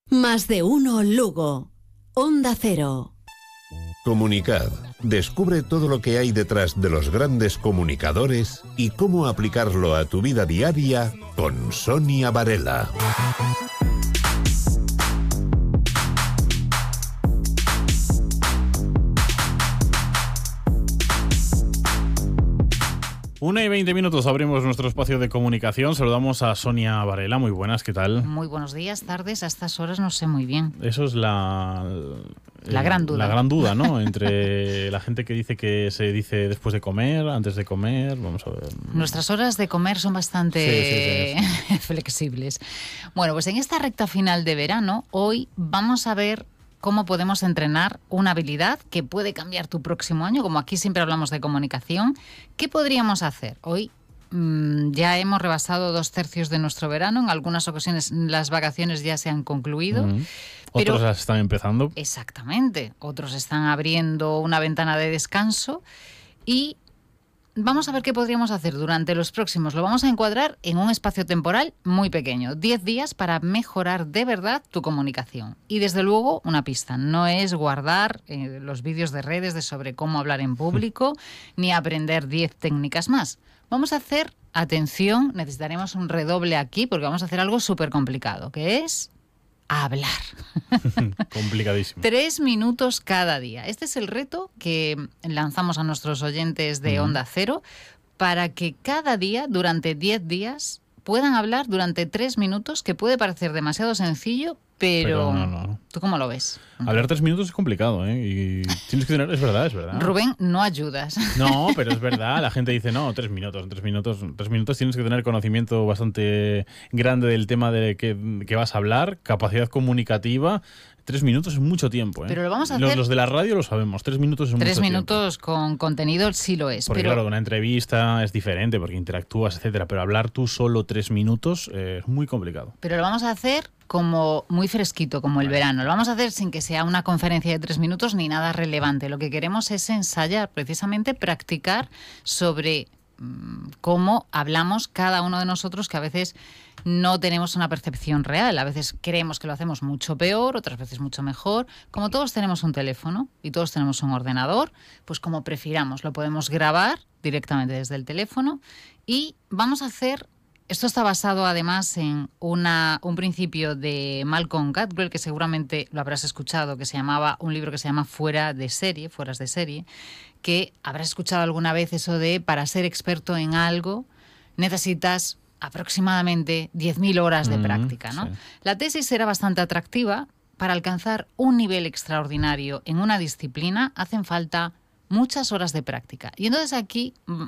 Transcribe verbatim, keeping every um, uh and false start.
Más de uno Lugo. Onda Cero. Comunicad. Descubre todo lo que hay detrás de los grandes comunicadores y cómo aplicarlo a tu vida diaria con Sonia Varela. Una y veinte minutos abrimos nuestro espacio de comunicación. Saludamos a Sonia Varela. Muy buenas, ¿qué tal? Muy buenos días, tardes. A estas horas no sé muy bien. Eso es la... La gran duda. La gran duda, ¿no? Entre la gente que dice que se dice después de comer, antes de comer. Vamos a ver. Nuestras horas de comer son bastante sí, sí, sí. flexibles. Bueno, pues en esta recta final de verano, hoy vamos a ver cómo podemos entrenar una habilidad que puede cambiar tu próximo año. Como aquí siempre hablamos de comunicación, ¿qué podríamos hacer? Hoy mmm, ya hemos rebasado dos tercios de nuestro verano. En algunas ocasiones las vacaciones ya se han concluido. Mm. Pero, otros las están empezando. Exactamente. Otros están abriendo una ventana de descanso y vamos a ver qué podríamos hacer durante los próximos. Lo vamos a encuadrar en un espacio temporal muy pequeño. diez días para mejorar de verdad tu comunicación. Y desde luego, una pista. No es guardar eh, los vídeos de redes de sobre cómo hablar en público, ni aprender diez técnicas más. Vamos a hacer, atención, necesitaremos un redoble aquí porque vamos a hacer algo súper complicado, que es hablar. Complicadísimo. Tres minutos cada día. Este es el reto que lanzamos a nuestros oyentes de Onda Cero para que cada día, durante diez días, puedan hablar durante tres minutos, que puede parecer demasiado sencillo, pero, pero no, no. ¿tú cómo lo ves? Hablar tres minutos es complicado, ¿eh? Y tienes que tener... Es verdad, es verdad. Rubén, no ayudas. No, pero es verdad. La gente dice, no, tres minutos, tres minutos. Tres minutos tienes que tener conocimiento bastante grande del tema de que, que vas a hablar, capacidad comunicativa. Tres minutos es mucho tiempo, ¿eh? Pero lo vamos a los, hacer... Los de la radio lo sabemos. Tres minutos es mucho tiempo. Tres minutos con contenido sí lo es. Porque pero... claro, una entrevista es diferente porque interactúas, etcétera. Pero hablar tú solo tres minutos eh, es muy complicado. Pero lo vamos a hacer como muy fresquito, como el vale. verano. Lo vamos a hacer sin que sea una conferencia de tres minutos ni nada relevante. Lo que queremos es ensayar, precisamente practicar sobre mmm, cómo hablamos cada uno de nosotros, que a veces no tenemos una percepción real. A veces creemos que lo hacemos mucho peor, otras veces mucho mejor. Como todos tenemos un teléfono y todos tenemos un ordenador, pues como prefiramos, lo podemos grabar directamente desde el teléfono y vamos a hacer... Esto está basado además en una, un principio de Malcolm Gladwell, que seguramente lo habrás escuchado, que se llamaba, un libro que se llama Fuera de serie, Fueras de serie, que habrás escuchado alguna vez eso de para ser experto en algo necesitas aproximadamente diez mil horas de mm, práctica, ¿no? Sí. La tesis era bastante atractiva. Para alcanzar un nivel extraordinario en una disciplina hacen falta muchas horas de práctica. Y entonces aquí